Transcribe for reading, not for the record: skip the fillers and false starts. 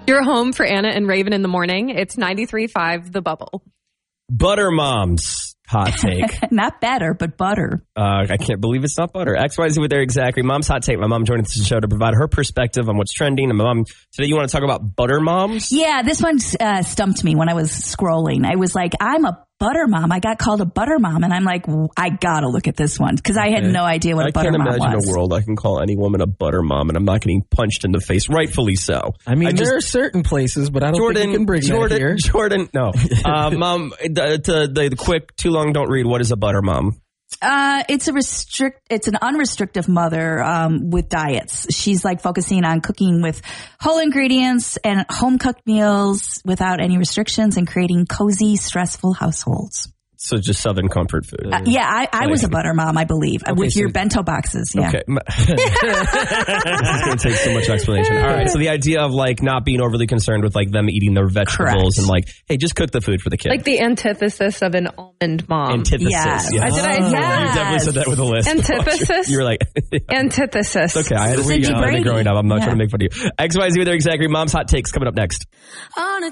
You're home for Anna and Raven in the morning. It's 93.5 The Bubble. Butter Moms. Hot take. Not better, but butter. I can't believe it's not butter. XYZ with their exactly. Mom's hot take. My mom joined us the show to provide her perspective on what's trending. And my mom, today you want to talk about butter moms? Yeah, this one stumped me when I was scrolling. I was like, I'm a butter mom. I got called a butter mom. And I'm like, I got to look at this one because I had no idea what a butter mom was. I can't imagine a world I can call any woman a butter mom and I'm not getting punched in the face, rightfully so. I mean, there are certain places, but I don't think you can bring that here. Jordan, no. Mom, the quick, too long, don't read. What is a butter mom? It's an unrestricted mother with diets. She's like focusing on cooking with whole ingredients and home cooked meals without any restrictions and creating cozy, stressful households. So just Southern comfort food. I was a butter mom, I believe, with your bento boxes. Yeah. Okay. It's going to take so much explanation. All right. So the idea of like not being overly concerned with like them eating their vegetables and like, hey, just cook the food for the kid. Like the antithesis of an almond mom. Antithesis. Yes. Yes. Did I? You definitely said that with a list. Antithesis? You were like... Antithesis. Okay. I had to read growing up. I'm not trying to make fun of you. XYZ with their exact Mom's hot takes coming up next.